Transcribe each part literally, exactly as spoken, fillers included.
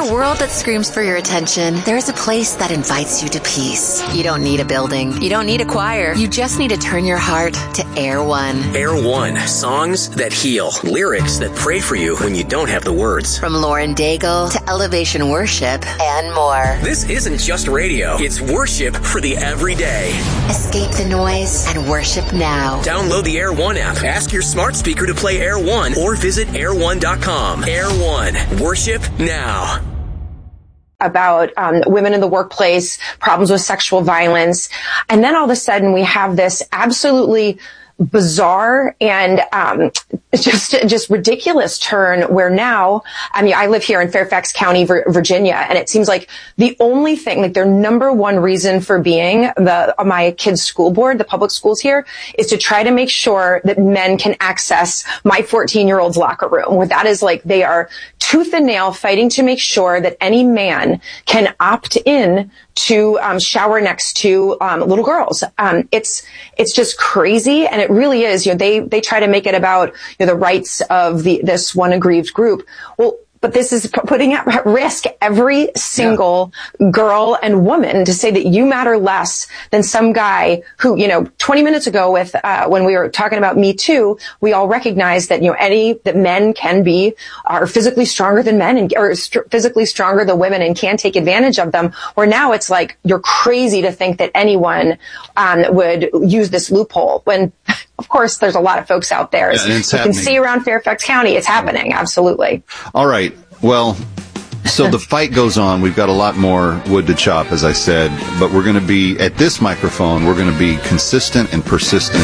a world that screams for your attention, there's a place that invites you to peace. You don't need a building. You don't need a choir. You just need to turn your heart to Air One. Air One. Songs that heal. Lyrics that pray for you when you don't have the words. From Lauren Daigle to Elevation Worship and more. This isn't just radio. It's worship for the everyday. Escape the noise and worship now. Download the Air One app. Ask your smart speaker to play Air One or visit air one dot com. Air One. Worship now. About um, women in the workplace, problems with sexual violence. And then all of a sudden we have this absolutely bizarre and um just just ridiculous turn where now, I mean, I live here in Fairfax County, Virginia, and it seems like the only thing, like their number one reason for being the my kids' school board, the public schools here, is to try to make sure that men can access my fourteen-year-old's locker room. What that is like, they are tooth and nail fighting to make sure that any man can opt in to um, shower next to um, little girls. Um, it's it's just crazy, and it really is. You know, they they try to make it about you know the rights of the this one aggrieved group. Well, but this is putting at risk every single yeah. girl and woman to say that you matter less than some guy who, you know, twenty minutes ago with, uh, when we were talking about Me Too, we all recognized that, you know, any, that men can be, are physically stronger than men and, or st- physically stronger than women and can take advantage of them. Where now it's like, you're crazy to think that anyone, um, would use this loophole when, of course, there's a lot of folks out there. Yeah, you can see around Fairfax County, it's happening. Absolutely. All right. Well, so the fight goes on. We've got a lot more wood to chop, as I said, but we're going to be, at this microphone, we're going to be consistent and persistent.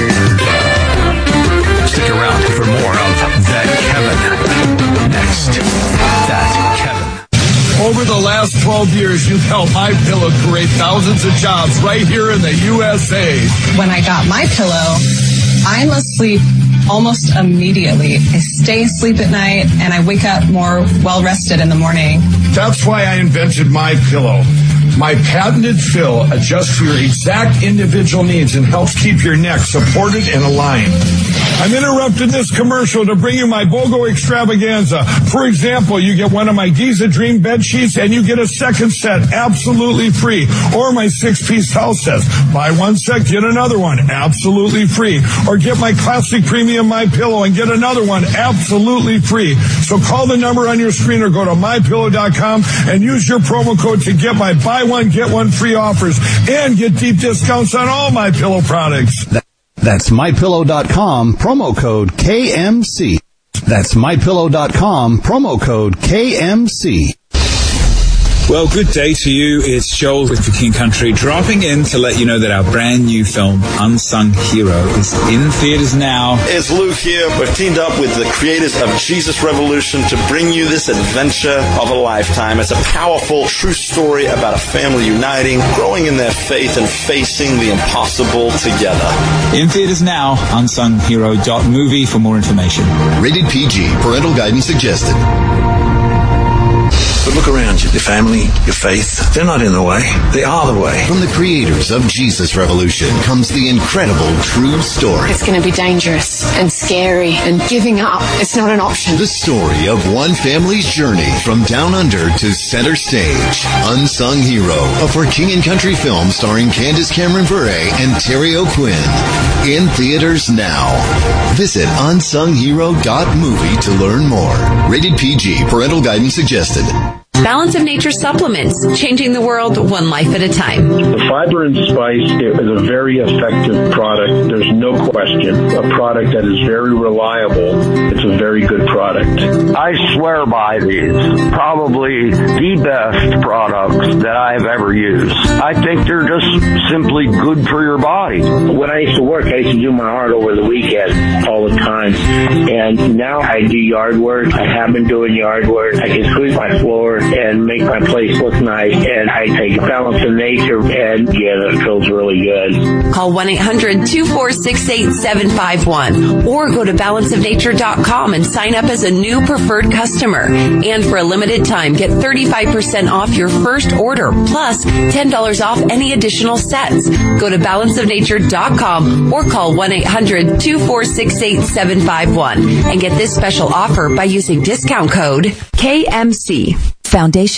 Stick around for more of That Kevin. Next, That Kevin. Over the last twelve years, you've helped MyPillow create thousands of jobs right here in the U S A. When I got MyPillow, I'm asleep almost immediately. I stay asleep at night, and I wake up more well-rested in the morning. That's why I invented MyPillow. My patented fill adjusts for your exact individual needs and helps keep your neck supported and aligned. I'm interrupting this commercial to bring you my BOGO extravaganza. For example, you get one of my Giza Dream bed sheets and you get a second set absolutely free. Or my six-piece towel sets. Buy one set, get another one absolutely free. Or get my classic premium MyPillow and get another one absolutely free. So call the number on your screen or go to my pillow dot com and use your promo code to get my buy one, get one free offers and get deep discounts on all MyPillow products. That's my pillow dot com, promo code K M C. That's my pillow dot com, promo code K M C. Well, good day to you. It's Joel with The King Country, dropping in to let you know that our brand new film, Unsung Hero, is in theaters now. It's Luke here. We've teamed up with the creators of Jesus Revolution to bring you this adventure of a lifetime. It's a powerful, true story about a family uniting, growing in their faith, and facing the impossible together. In theaters now, unsung hero dot movie for more information. Rated P G. Parental guidance suggested. But look around you. Your family, your faith, they're not in the way. They are the way. From the creators of Jesus Revolution comes the incredible true story. It's going to be dangerous and scary, and giving up, it's not an option. The story of one family's journey from down under to center stage. Unsung Hero, a For King and Country film starring Candace Cameron Bure and Terry O'Quinn. In theaters now. Visit unsung hero dot movie to learn more. Rated P G. Parental guidance suggested. Balance of Nature supplements, changing the world one life at a time. The Fiber and Spice is a very effective product. There's no question. A product that is very reliable. It's a very good product. I swear by these. Probably the best products that I've ever used. I think they're just simply good for your body. When I used to work, I used to do my art over the weekend all the time. And now I do yard work. I have been doing yard work. I can sweep my floor and make my place look nice, and I take Balance of Nature, and yeah, it feels really good. Call one eight hundred two four six eight seven five one or go to balance of nature dot com and sign up as a new preferred customer. And for a limited time, get thirty-five percent off your first order, plus ten dollars off any additional sets. Go to balance of nature dot com or call one eight hundred two four six eight seven five one and get this special offer by using discount code K M C. Foundation